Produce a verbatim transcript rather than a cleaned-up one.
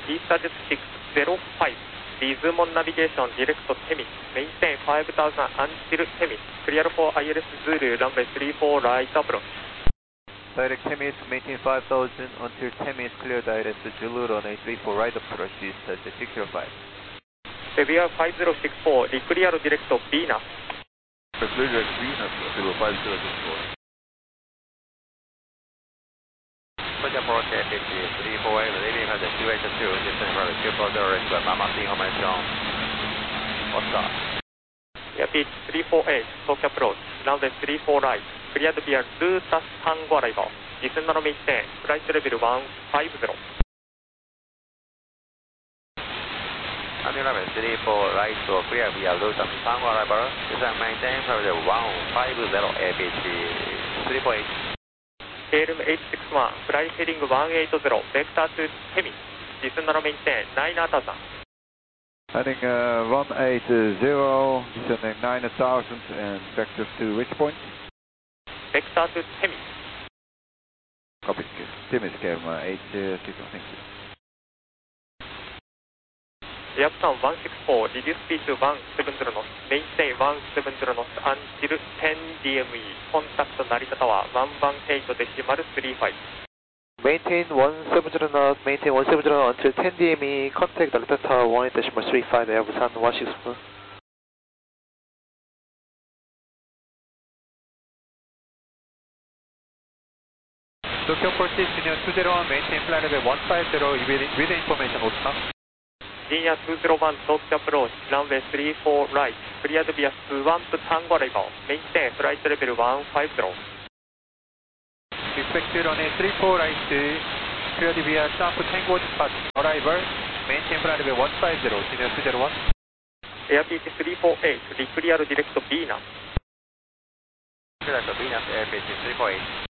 Eastjet six zero five, resume on navigation direct Temis, maintain five thousand until Temis, clear for I L S Zulu, runway three four right approach. Direct Temis, maintain five thousand until Temis, clear I L S Zulu, runway three four right approach, Eastjet six zero five. Xavier five zero six four, clear direct Venus. Clear direct Venus, zero five zero six four. Approach A P C three four eight, leaving at the Q H two, descending from the two four zero, request Mama information. What's up? Airbus three four eight, talk approach, runway three four right, cleared via Lutas Tango arrival, descend on maintain, flight level one five zero. Under runway three four right, so clear via Lutas Tango arrival, descend maintain, flight level one five zero, A P C three four eight. K L M eight six one, flight heading one eight zero, vector to Temis, descend on maintain, nine thousand. Heading uh, one eight zero, descending nine thousand and vector to which point? Vector to Temis. Copy, Temis, K L M eight six one, thank you. Japan one six four, reduce speed to one seven zero knots, maintain one seven zero knots until ten D M E, contact Narita Tower one one eight decimal three five. Maintain one seven zero knot, maintain one seven zero until ten D M E, contact Narita Tower one eight decimal three five, Airbus one six four. Tokyo Forty Junior two zero one, maintain flight level one five zero with, with information, Oscar. Junior two zero one, talk approach, runway three four right, cleared via Swamp Tango arrival, maintain flight level one five zero. Expect runway three four right, cleared via Swamp Tango arrival, maintain flight level one five zero, Junior two zero one. Airbus three four eight, clear direct Venus. Direct Venus, Airbus three four eight.